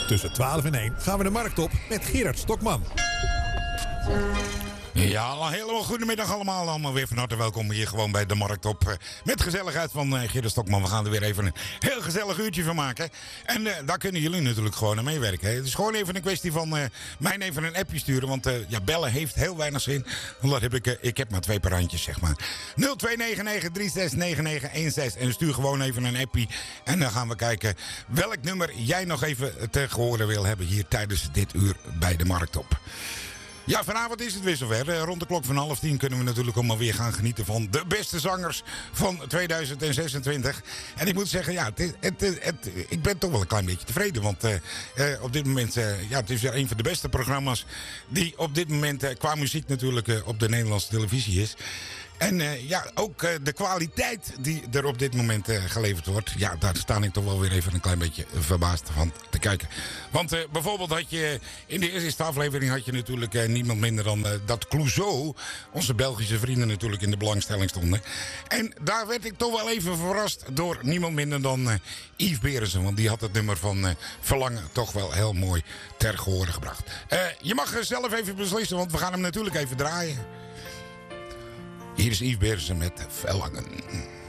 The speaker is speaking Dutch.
Tussen 12 en 1 gaan we de markt op met Gerard Stokman. Ja, helemaal goedemiddag allemaal weer van harte welkom hier gewoon bij de Markt op. Met gezelligheid van Gerard Stokman. We gaan er weer even een heel gezellig uurtje van maken. En daar kunnen jullie natuurlijk gewoon aan meewerken. Het is gewoon even een kwestie van mij even een appje sturen. Want bellen heeft heel weinig zin. Omdat ik heb maar 2 per handjes, zeg maar. 0299369916. En stuur gewoon even een appie. En dan gaan we kijken welk nummer jij nog even te horen wil hebben hier tijdens dit uur bij de Markt op. Ja, vanavond is het weer zover. Rond de klok van 9:30 kunnen we natuurlijk allemaal weer gaan genieten van de beste zangers van 2026. En ik moet zeggen, ja, ik ben toch wel een klein beetje tevreden. Want op dit moment, het is weer een van de beste programma's die op dit moment qua muziek natuurlijk op de Nederlandse televisie is. En ook de kwaliteit die er op dit moment geleverd wordt. Ja, daar sta ik toch wel weer even een klein beetje verbaasd van te kijken. Want bijvoorbeeld had je in de eerste aflevering had je natuurlijk niemand minder dan dat Clouseau, onze Belgische vrienden natuurlijk in de belangstelling stonden. En daar werd ik toch wel even verrast door niemand minder dan Yves Berensen. Want die had het nummer van Verlangen toch wel heel mooi ter gehore gebracht. Je mag zelf even beslissen, want we gaan hem natuurlijk even draaien. Hier is Yves Berensen met Verlangen.